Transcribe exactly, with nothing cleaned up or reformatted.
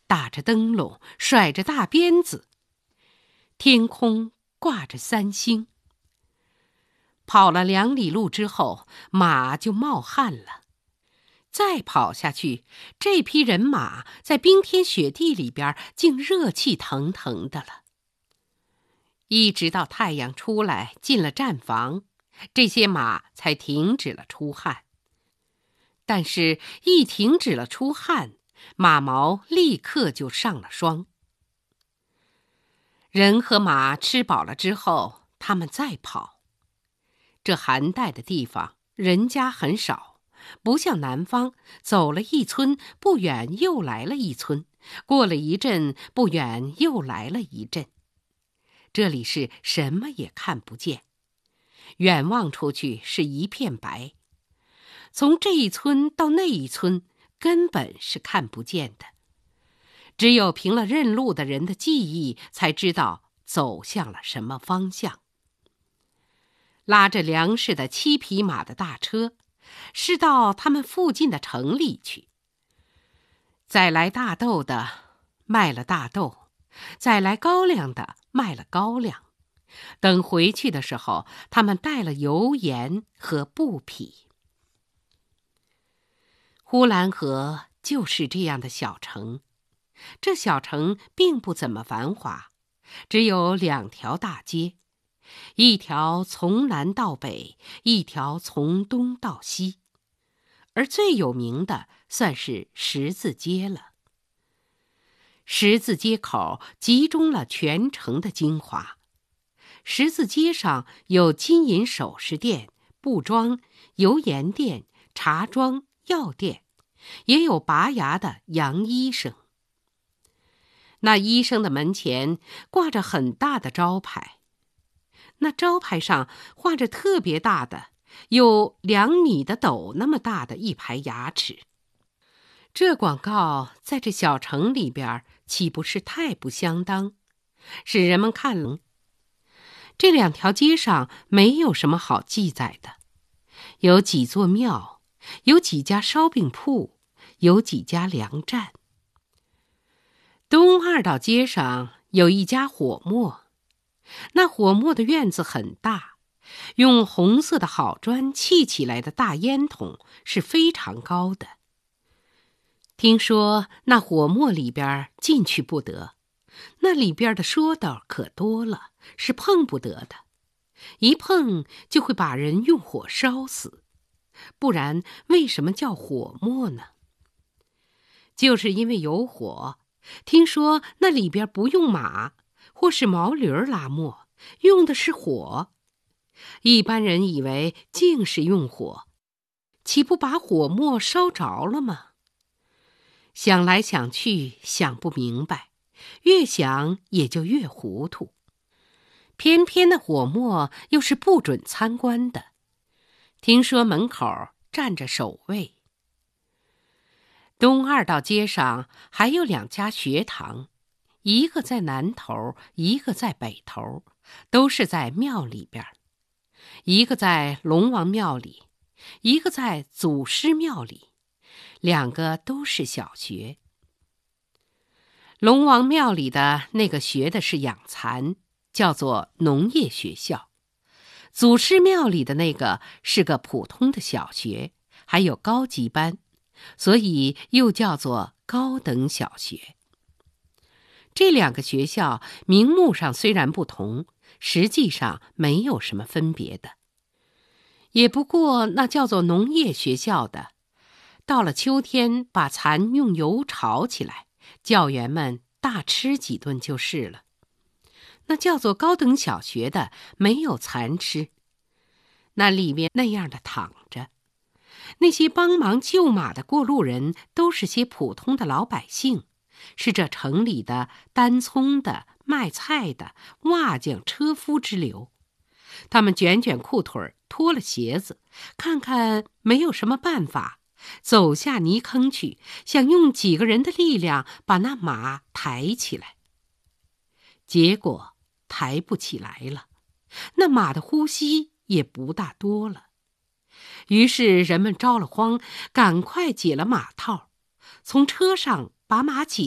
打着灯笼，甩着大鞭子，天空挂着三星。跑了两里路之后，马就冒汗了。再跑下去，这批人马在冰天雪地里边竟热气腾腾的了。一直到太阳出来进了战房，这些马才停止了出汗。但是一停止了出汗，马毛立刻就上了霜。人和马吃饱了之后，他们再跑。这寒带的地方人家很少，不像南方，走了一村，不远又来了一村，过了一阵，不远又来了一阵。这里是什么也看不见，远望出去是一片白，从这一村到那一村根本是看不见的，只有凭了认路的人的记忆才知道走向了什么方向。拉着粮食的七匹马的大车是到他们附近的城里去。再来大豆的卖了大豆，再来高粱的卖了高粱。等回去的时候，他们带了油盐和布匹。呼兰河就是这样的小城，这小城并不怎么繁华，只有两条大街，一条从南到北，一条从东到西，而最有名的算是十字街了。十字街口集中了全城的精华。十字街上有金银首饰店、布庄、油盐店、茶庄、药店，也有拔牙的洋医生。那医生的门前挂着很大的招牌，那招牌上画着特别大的，有两米的斗那么大的一排牙齿。这广告在这小城里边岂不是太不相当，使人们看了。这两条街上没有什么好记载的，有几座庙，有几家烧饼铺，有几家粮站。东二道街上有一家火磨，那火磨的院子很大，用红色的好砖砌起来的大烟筒是非常高的。听说那火磨里边进去不得，那里边的说道可多了，是碰不得的，一碰就会把人用火烧死。不然为什么叫火磨呢？就是因为有火。听说那里边不用马或是毛驴拉磨，用的是火。一般人以为竟是用火，岂不把火磨烧着了吗？想来想去想不明白，越想也就越糊涂。偏偏那火磨又是不准参观的，听说门口站着守卫。东二道街上还有两家学堂，一个在南头，一个在北头，都是在庙里边。一个在龙王庙里，一个在祖师庙里，两个都是小学。龙王庙里的那个学的是养蚕，叫做农业学校。祖师庙里的那个是个普通的小学，还有高级班，所以又叫做高等小学。这两个学校名目上虽然不同，实际上没有什么分别的。也不过那叫做农业学校的，到了秋天把蚕用油炒起来，教员们大吃几顿就是了。那叫做高等小学的没有蚕吃，那里面那样的躺着。那些帮忙救马的过路人都是些普通的老百姓，是这城里的担葱的、卖菜的、瓦匠、车夫之流。他们卷卷裤腿，脱了鞋子，看看没有什么办法，走下泥坑去，想用几个人的力量把那马抬起来。结果抬不起来了，那马的呼吸也不大多了。于是人们着了慌，赶快解了马套，从车上把马解